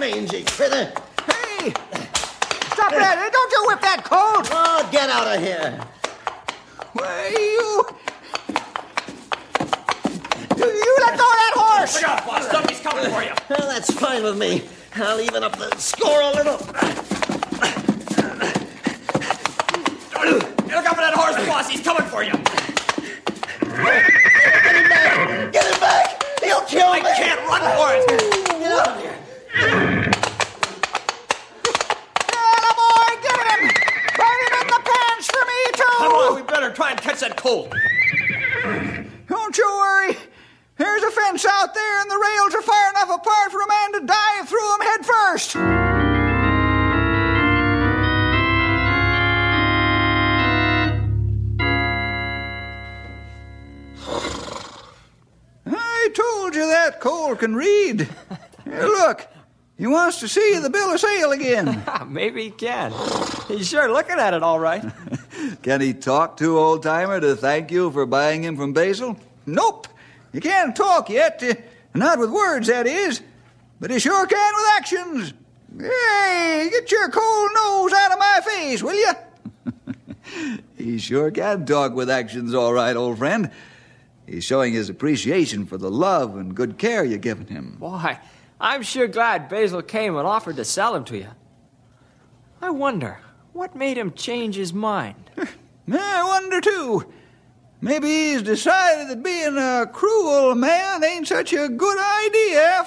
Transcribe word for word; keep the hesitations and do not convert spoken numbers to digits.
mangy critter. Hey! Stop that! Don't you whip that colt! Oh, get out of here. Why, you... You, you let go of that horse! Look out, boss. Somebody's coming for you. Well, that's fine with me. I'll even up the score a little. Look out for that horse, boss. He's coming for you. Get him back! Get him back! He'll kill me! I can't run for it. Get out of here. Attaboy, get him! Right him in the pants for me, too! Come on, we better try and catch that colt. Don't you worry. There's a fence out there, and the rails are far enough apart for a man to dive through them head first. I told you that Cole can read. Here, look, he wants to see the bill of sale again. Maybe he can. He's sure looking at it all right. Can he talk to old-timer to thank you for buying him from Basil? Nope. He can't talk yet. Uh, not with words, that is. But he sure can with actions. Hey, get your cold nose out of my face, will you? He sure can talk with actions, all right, old friend. He's showing his appreciation for the love and good care you've given him. Boy, I'm sure glad Basil came and offered to sell him to you. I wonder, what made him change his mind? I wonder, too. Maybe he's decided that being a cruel man ain't such a good idea after